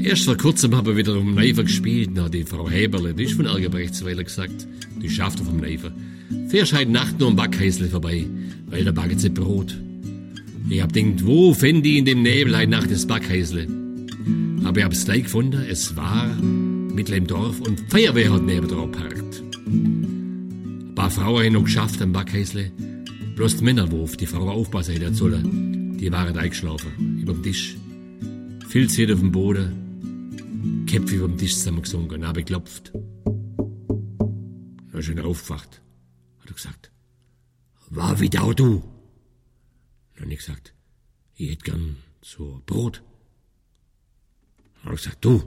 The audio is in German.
Erst vor kurzem haben wir wieder um Neifer gespielt. Na, die Frau Heberle, die ist von Ergebrechtsweiler gesagt. Die schafft auf dem Neifer. Fährst heute Nacht nur am Backhäusle vorbei, weil da backen sie Brot. Ich hab denkt, wo fänd ich in dem Nebel heute Nacht das Backhäusle? Aber ich hab's gleich gefunden, es war mitten im Dorf und die Feuerwehr hat neben dran geparkt. Ein paar Frauen haben noch geschafft am Backhäusle. Bloß die Männer, wo auf die Frau aufpassen hätten sollen, die waren eingeschlafen, über dem Tisch. Filz auf dem Boden, Köpfe über dem Tisch zusammengesunken, habe geklopft. Dann ist er aufgewacht, hat er gesagt, war wieder auch du? Dann habe ich gesagt, ich hätte gern so Brot. Dann hat er gesagt, du,